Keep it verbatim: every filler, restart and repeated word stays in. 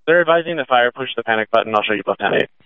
They're advising the fire push the panic button. I'll show you both ten eight.